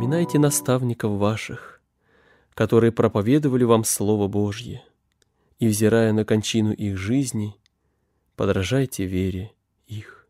поминайте наставников ваших, которые проповедовали вам Слово Божье, и, взирая на кончину их жизни, подражайте вере их.